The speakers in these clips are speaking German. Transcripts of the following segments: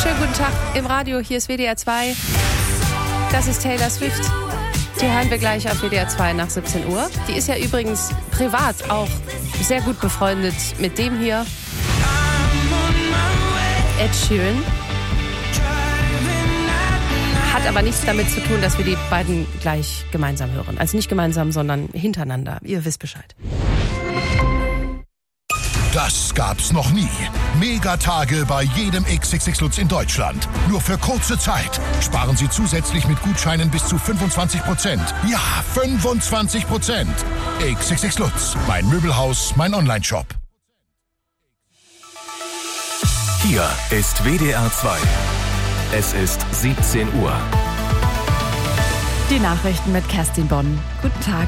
Schönen guten Tag im Radio, hier ist WDR 2. Das ist Taylor Swift. Die hören wir gleich auf WDR 2 nach 17 Uhr. Die ist ja übrigens privat auch sehr gut befreundet mit dem hier, Ed Sheeran. Hat aber nichts damit zu tun, dass wir die beiden gleich gemeinsam hören. Also nicht gemeinsam, sondern hintereinander. Ihr wisst Bescheid. Das gab's noch nie. Megatage bei jedem XXX Lutz in Deutschland. Nur für kurze Zeit. Sparen Sie zusätzlich mit Gutscheinen bis zu 25%. Ja, 25%. XXX Lutz. Mein Möbelhaus, mein Onlineshop. Hier ist WDR 2. Es ist 17 Uhr. Die Nachrichten mit Kerstin Bonn. Guten Tag.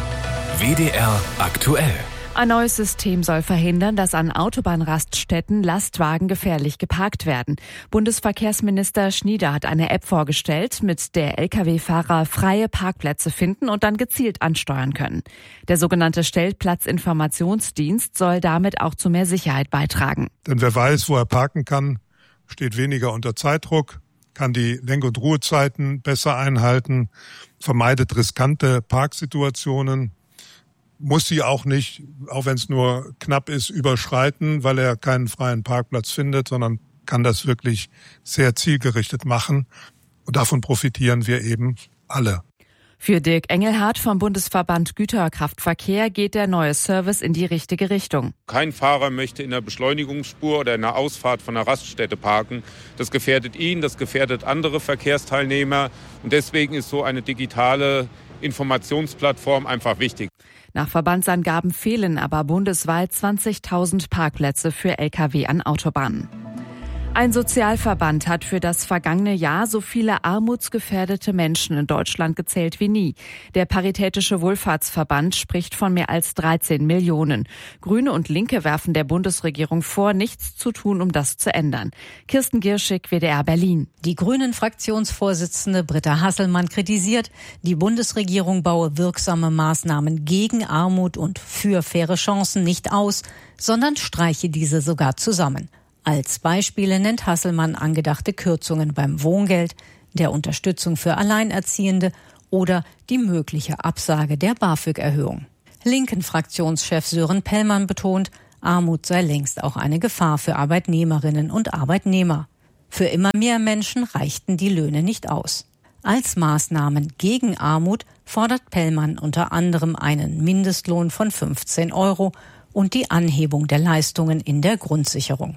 WDR aktuell. Ein neues System soll verhindern, dass an Autobahnraststätten Lastwagen gefährlich geparkt werden. Bundesverkehrsminister Schnieder hat eine App vorgestellt, mit der Lkw-Fahrer freie Parkplätze finden und dann gezielt ansteuern können. Der sogenannte Stellplatzinformationsdienst soll damit auch zu mehr Sicherheit beitragen. Denn wer weiß, wo er parken kann, steht weniger unter Zeitdruck, kann die Lenk- und Ruhezeiten besser einhalten, vermeidet riskante Parksituationen, muss sie auch nicht, auch wenn es nur knapp ist, überschreiten, weil er keinen freien Parkplatz findet, sondern kann das wirklich sehr zielgerichtet machen. Und davon profitieren wir eben alle. Für Dirk Engelhardt vom Bundesverband Güterkraftverkehr geht der neue Service in die richtige Richtung. Kein Fahrer möchte in der Beschleunigungsspur oder in der Ausfahrt von einer Raststätte parken. Das gefährdet ihn, das gefährdet andere Verkehrsteilnehmer. Und deswegen ist so eine digitale Informationsplattform einfach wichtig. Nach Verbandsangaben fehlen aber bundesweit 20.000 Parkplätze für Lkw an Autobahnen. Ein Sozialverband hat für das vergangene Jahr so viele armutsgefährdete Menschen in Deutschland gezählt wie nie. Der Paritätische Wohlfahrtsverband spricht von mehr als 13 Millionen. Grüne und Linke werfen der Bundesregierung vor, nichts zu tun, um das zu ändern. Kirsten Gierschig, WDR Berlin. Die Grünen-Fraktionsvorsitzende Britta Hasselmann kritisiert, die Bundesregierung baue wirksame Maßnahmen gegen Armut und für faire Chancen nicht aus, sondern streiche diese sogar zusammen. Als Beispiele nennt Hasselmann angedachte Kürzungen beim Wohngeld, der Unterstützung für Alleinerziehende oder die mögliche Absage der BAföG-Erhöhung. Linken-Fraktionschef Sören Pellmann betont, Armut sei längst auch eine Gefahr für Arbeitnehmerinnen und Arbeitnehmer. Für immer mehr Menschen reichten die Löhne nicht aus. Als Maßnahmen gegen Armut fordert Pellmann unter anderem einen Mindestlohn von 15 € und die Anhebung der Leistungen in der Grundsicherung.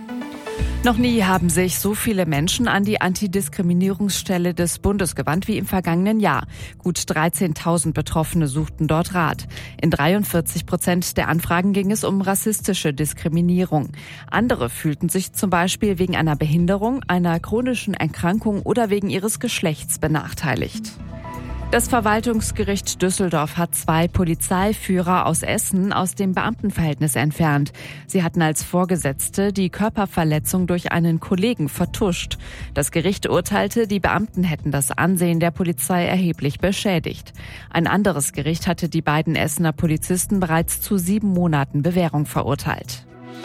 Noch nie haben sich so viele Menschen an die Antidiskriminierungsstelle des Bundes gewandt wie im vergangenen Jahr. Gut 13.000 Betroffene suchten dort Rat. In 43% der Anfragen ging es um rassistische Diskriminierung. Andere fühlten sich zum Beispiel wegen einer Behinderung, einer chronischen Erkrankung oder wegen ihres Geschlechts benachteiligt. Das Verwaltungsgericht Düsseldorf hat 2 Polizeiführer aus Essen aus dem Beamtenverhältnis entfernt. Sie hatten als Vorgesetzte die Körperverletzung durch einen Kollegen vertuscht. Das Gericht urteilte, die Beamten hätten das Ansehen der Polizei erheblich beschädigt. Ein anderes Gericht hatte die beiden Essener Polizisten bereits zu 7 Monaten Bewährung verurteilt.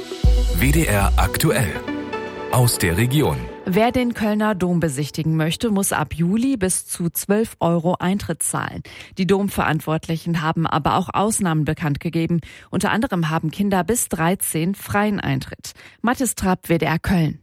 WDR aktuell. Aus der Region. Wer den Kölner Dom besichtigen möchte, muss ab Juli bis zu 12 € Eintritt zahlen. Die Domverantwortlichen haben aber auch Ausnahmen bekannt gegeben. Unter anderem haben Kinder bis 13 freien Eintritt. Mathis Trapp, WDR Köln.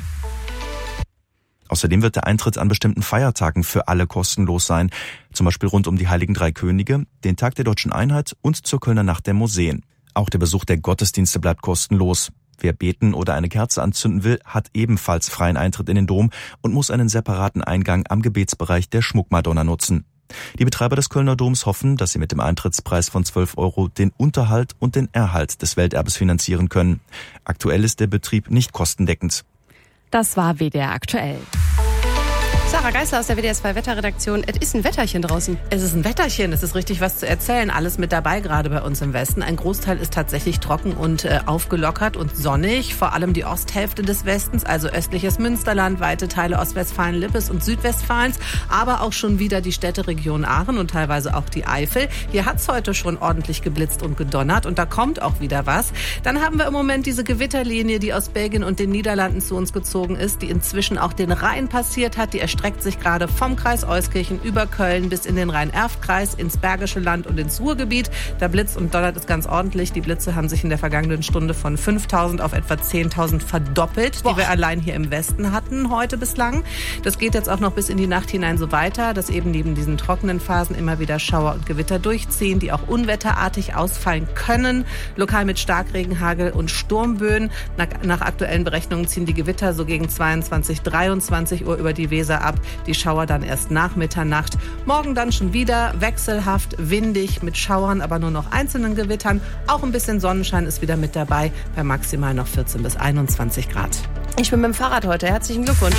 Außerdem wird der Eintritt an bestimmten Feiertagen für alle kostenlos sein. Zum Beispiel rund um die Heiligen Drei Könige, den Tag der Deutschen Einheit und zur Kölner Nacht der Museen. Auch der Besuch der Gottesdienste bleibt kostenlos. Wer beten oder eine Kerze anzünden will, hat ebenfalls freien Eintritt in den Dom und muss einen separaten Eingang am Gebetsbereich der Schmuckmadonna nutzen. Die Betreiber des Kölner Doms hoffen, dass sie mit dem Eintrittspreis von 12 € den Unterhalt und den Erhalt des Welterbes finanzieren können. Aktuell ist der Betrieb nicht kostendeckend. Das war WDR aktuell. Sarah Geisler aus der WDR 2 Wetterredaktion. Es ist ein Wetterchen draußen. Es ist ein Wetterchen, es ist richtig was zu erzählen. Alles mit dabei, gerade bei uns im Westen. Ein Großteil ist tatsächlich trocken und aufgelockert und sonnig. Vor allem die Osthälfte des Westens, also östliches Münsterland, weite Teile Ostwestfalen-Lippes und Südwestfalens. Aber auch schon wieder die Städteregion Aachen und teilweise auch die Eifel. Hier hat es heute schon ordentlich geblitzt und gedonnert und da kommt auch wieder was. Dann haben wir im Moment diese Gewitterlinie, die aus Belgien und den Niederlanden zu uns gezogen ist, die inzwischen auch den Rhein passiert hat. Die erstreckt sich gerade vom Kreis Euskirchen über Köln bis in den Rhein-Erft-Kreis, ins Bergische Land und ins Ruhrgebiet. Da blitzt und donnert es ganz ordentlich. Die Blitze haben sich in der vergangenen Stunde von 5.000 auf etwa 10.000 verdoppelt, die wir allein hier im Westen hatten heute bislang. Das geht jetzt auch noch bis in die Nacht hinein so weiter, dass eben neben diesen trockenen Phasen immer wieder Schauer und Gewitter durchziehen, die auch unwetterartig ausfallen können. Lokal mit Starkregen, Hagel und Sturmböen. Nach aktuellen Berechnungen ziehen die Gewitter so gegen 22, 23 Uhr über die Weser ab. Die Schauer dann erst nach Mitternacht. Morgen dann schon wieder wechselhaft, windig mit Schauern, aber nur noch einzelnen Gewittern. Auch ein bisschen Sonnenschein ist wieder mit dabei, bei maximal noch 14 bis 21 Grad. Ich bin mit dem Fahrrad heute. Herzlichen Glückwunsch.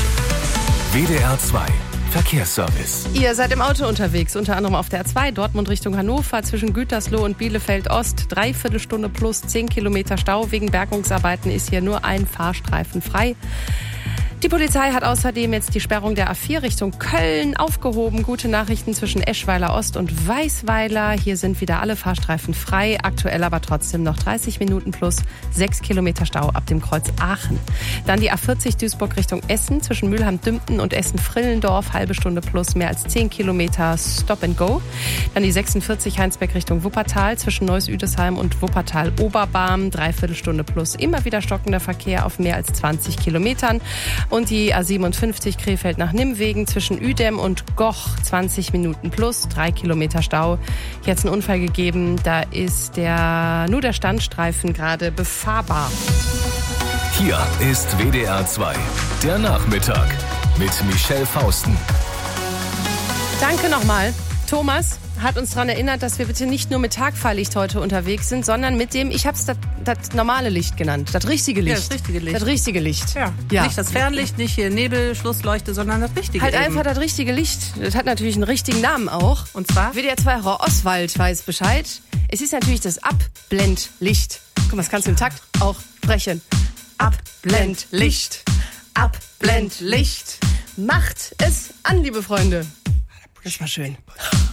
WDR 2 Verkehrsservice. Ihr seid im Auto unterwegs, unter anderem auf der A2 Dortmund Richtung Hannover zwischen Gütersloh und Bielefeld Ost. 3/4 Stunde plus 10 Kilometer Stau. Wegen Bergungsarbeiten ist hier nur ein Fahrstreifen frei. Die Polizei hat außerdem jetzt die Sperrung der A4 Richtung Köln aufgehoben. Gute Nachrichten zwischen Eschweiler Ost und Weißweiler. Hier sind wieder alle Fahrstreifen frei. Aktuell aber trotzdem noch 30 Minuten plus 6 Kilometer Stau ab dem Kreuz Aachen. Dann die A40 Duisburg Richtung Essen zwischen Mülheim-Dümpten und Essen-Frillendorf. Halbe Stunde plus mehr als 10 Kilometer Stop and Go. Dann die 46 Heinsberg Richtung Wuppertal zwischen Neuss-Üdesheim und Wuppertal-Oberbarm. 3/4 Stunde plus immer wieder stockender Verkehr auf mehr als 20 Kilometern. Und die A57 Krefeld nach Nimwegen zwischen Uedem und Goch 20 Minuten plus 3 Kilometer Stau. Hier hat es einen Unfall gegeben, da ist nur der Standstreifen gerade befahrbar. Hier ist WDR 2, der Nachmittag mit Michelle Fausten. Danke nochmal. Thomas hat uns daran erinnert, dass wir bitte nicht nur mit Tagfahrlicht heute unterwegs sind, sondern mit dem, ich habe es das normale Licht genannt, das richtige Licht. Ja, das richtige Licht. Das richtige Licht. Ja. Nicht das Fernlicht, nicht hier Nebel, Schlussleuchte, sondern das richtige Halt eben. einfach das richtige Licht. Das hat natürlich einen richtigen Namen auch. Und zwar? WDR 2 Frau Oswald weiß Bescheid. Es ist natürlich das Abblendlicht. Guck mal, das kannst du im Takt auch sprechen. Abblendlicht. Abblendlicht. Macht es an, liebe Freunde. Das war schön.